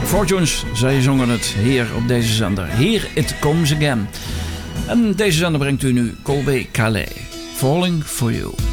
Fortunes, zij zongen het hier op deze zender. Here It Comes Again. En deze zender brengt u nu Colby Calais. Falling For You.